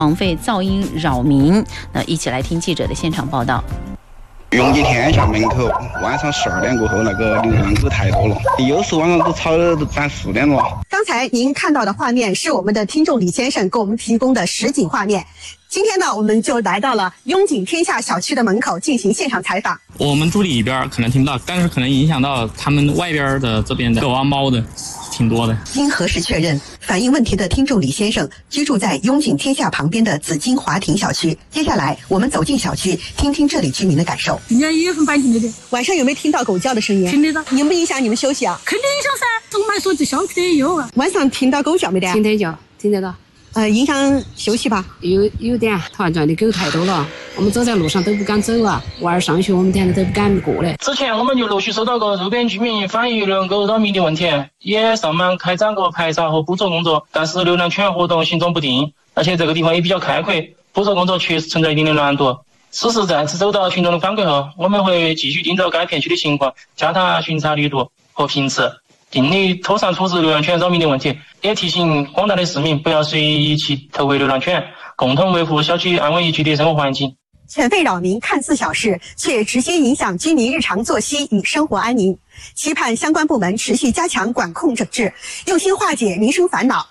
房费噪音扰民。那一起来听记者的现场报道。 永济天下门口晚上12点过后，那个流浪狗太多了，有时晚上都吵得都3、4点了。 刚才您看到的画面是我们的听众李先生给我们提供的实景画面。今天呢，我们就来到了拥景天下小区的门口进行现场采访。 我们住里边可能听不到，但是可能影响到他们外边的这边的狗啊猫的挺多的。 经核实确认，反映问题的听众李先生居住在拥景天下旁边的紫金华庭小区。接下来我们走进小区，听听这里居民的感受。 今天也很半天的， 晚上有没有听到狗叫的声音？ 听得到。 影不影响你们休息啊？ 肯定影响噻，我们还说这小区的也有啊。 晚上听到狗叫没得？ 听得叫，听得到。 影响休息吧？ 有点，团转的狗太多了，我们走在路上都不敢走啊。娃儿上学我们天天都不敢过来。 之前我们就陆续收到过路边居民反映流浪狗扰民的问题，也上门开展过排查和捕捉工作，但是流浪犬活动行踪不定，而且这个地方也比较开阔，捕捉工作确实存在一定的难度。此事再次收到群众的反馈后，我们会继续盯着该片区的情况，加大巡查力度和频次，尽力妥善处置流浪犬扰民的问题，也提醒广大的市民不要随意弃投喂流浪犬，共同维护小区安稳宜居的生活环境。 犬吠扰民看似小事，却直接影响居民日常作息与生活安宁。期盼相关部门持续加强管控整治，用心化解民生烦恼，